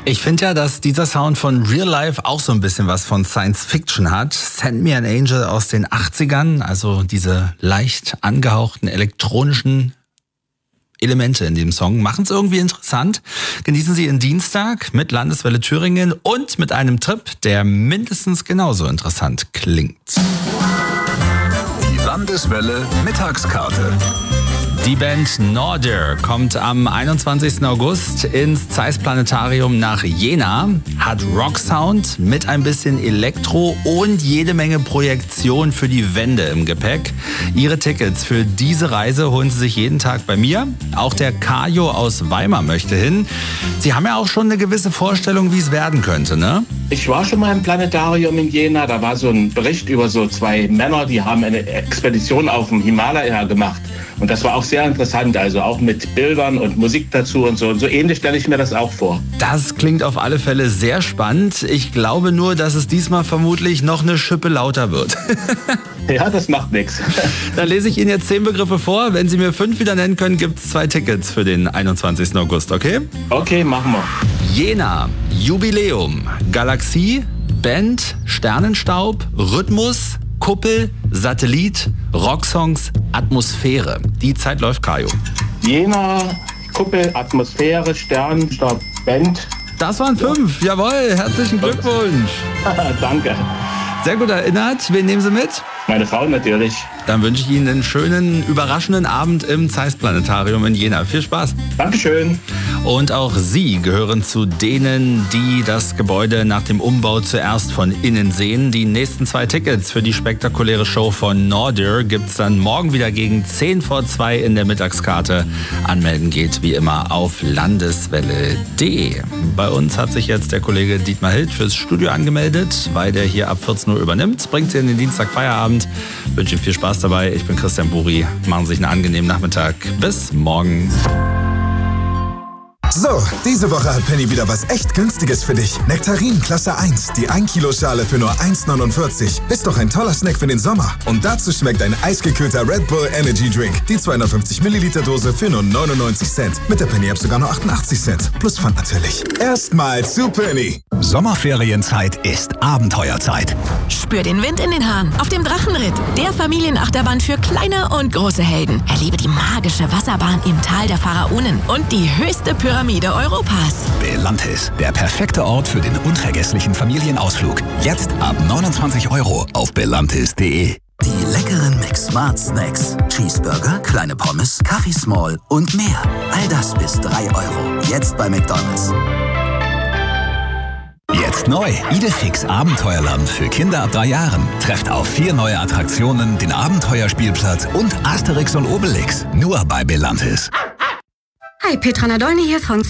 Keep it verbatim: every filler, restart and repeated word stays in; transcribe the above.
Ich finde ja, dass dieser Sound von Real Life auch so ein bisschen was von Science Fiction hat. Send Me an Angel aus den achtzigern, also diese leicht angehauchten elektronischen Elemente in dem Song machen es irgendwie interessant. Genießen Sie Ihren Dienstag mit Landeswelle Thüringen und mit einem Trip, der mindestens genauso interessant klingt. Die Landeswelle Mittagskarte. Die Band Nordir kommt am einundzwanzigsten August ins Zeiss Planetarium nach Jena, hat Rocksound mit ein bisschen Elektro und jede Menge Projektion für die Wände im Gepäck. Ihre Tickets für diese Reise holen Sie sich jeden Tag bei mir. Auch der Kajo aus Weimar möchte hin. Sie haben ja auch schon eine gewisse Vorstellung, wie es werden könnte, ne? Ich war schon mal im Planetarium in Jena. Da war so ein Bericht über so zwei Männer, die haben eine Expedition auf dem Himalaya gemacht. Und das war auch sehr interessant, also auch mit Bildern und Musik dazu und so. Und so ähnlich stelle ich mir das auch vor. Das klingt auf alle Fälle sehr spannend. Ich glaube nur, dass es diesmal vermutlich noch eine Schippe lauter wird. Ja, das macht nichts. Dann lese ich Ihnen jetzt zehn Begriffe vor. Wenn Sie mir fünf wieder nennen können, gibt es zwei Tickets für den einundzwanzigsten August, okay? Okay, machen wir. Jena, Jubiläum, Galaxie, Band, Sternenstaub, Rhythmus, Kuppel, Satellit, Rocksongs, Atmosphäre. Die Zeit läuft, Kajo. Jena, Kuppel, Atmosphäre, Sternenstaub, Band. Das waren fünf. Jawohl, herzlichen Glückwunsch. Danke. Sehr gut erinnert. Wen nehmen Sie mit? Meine Frau natürlich. Dann wünsche ich Ihnen einen schönen, überraschenden Abend im Zeiss Planetarium in Jena. Viel Spaß. Dankeschön. Und auch Sie gehören zu denen, die das Gebäude nach dem Umbau zuerst von innen sehen. Die nächsten zwei Tickets für die spektakuläre Show von Nordir gibt's dann morgen wieder gegen zehn vor zwei in der Mittagskarte. Anmelden geht wie immer auf landeswelle punkt de. Bei uns hat sich jetzt der Kollege Dietmar Hild fürs Studio angemeldet, weil der hier ab vierzehn Uhr übernimmt. Bringt Sie in den Dienstag Feierabend. Ich wünsche Ihnen viel Spaß dabei. Ich bin Christian Buri. Machen Sie sich einen angenehmen Nachmittag. Bis morgen. So, diese Woche hat Penny wieder was echt Günstiges für dich. Nektarin Klasse eins, die ein Kilo Schale für nur eins neunundvierzig. Ist doch ein toller Snack für den Sommer. Und dazu schmeckt ein eisgekühlter Red Bull Energy Drink. Die zweihundertfünfzig Milliliter Dose für nur neunundneunzig Cent. Mit der Penny App sogar nur achtundachtzig Cent. Plus Pfand natürlich. Erstmal zu Penny. Sommerferienzeit ist Abenteuerzeit. Spür den Wind in den Haaren auf dem Drachenritt. Der Familienachterbahn für kleine und große Helden. Erlebe die magische Wasserbahn im Tal der Pharaonen und die höchste Pyramide Europas. Belantis, der perfekte Ort für den unvergesslichen Familienausflug. Jetzt ab neunundzwanzig Euro auf belantis punkt de. Die leckeren McSmart Snacks. Cheeseburger, kleine Pommes, Kaffee Small und mehr. All das bis drei Euro. Jetzt bei McDonald's. Jetzt neu. Idefix Abenteuerland für Kinder ab drei Jahren. Trefft auf vier neue Attraktionen, den Abenteuerspielplatz und Asterix und Obelix. Nur bei Belantis. Hi, Petra Nadolny hier von